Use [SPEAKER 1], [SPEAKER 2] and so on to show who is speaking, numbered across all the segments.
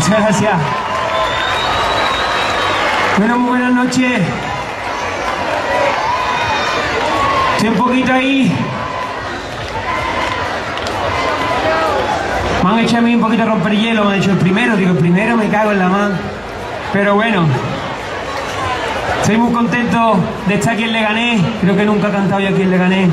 [SPEAKER 1] Muchas gracias. Bueno, muy buenas noches. Estoy un poquito ahí. Me han hecho a mí un poquito romper hielo, me han hecho el primero. Digo, el primero me cago en la mano. Pero bueno, estoy muy contento de estar aquí en Leganés. Creo que nunca he cantado yo aquí en Leganés.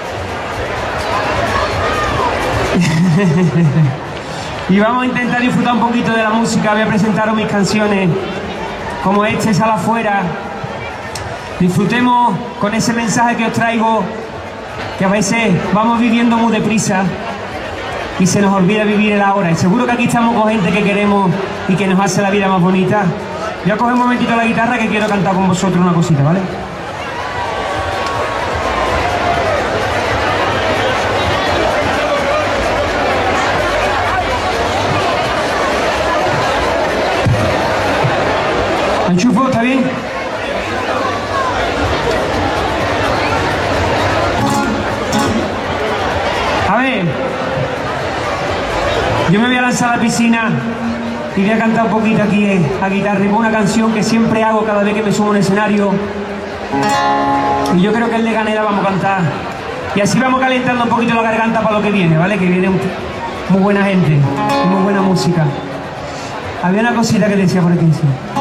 [SPEAKER 1] Y vamos a intentar disfrutar un poquito de la música. Voy a presentaros mis canciones como Sal afuera. Disfrutemos con ese mensaje que os traigo, que a veces vamos viviendo muy deprisa y se nos olvida vivir el ahora. Y seguro que aquí estamos con gente que queremos y que nos hace la vida más bonita. Voy a coger un momentito la guitarra que quiero cantar con vosotros una cosita, ¿vale? ¿Enchufo? ¿Está bien? A ver, yo me voy a lanzar a la piscina y voy a cantar un poquito aquí a guitarra. Y una canción que siempre hago cada vez que me subo a un escenario. Y yo creo que en Leganés la vamos a cantar. Y así vamos calentando un poquito la garganta para lo que viene, ¿vale? Que viene muy buena gente, muy buena música. Había una cosita que decía por aquí. Sí.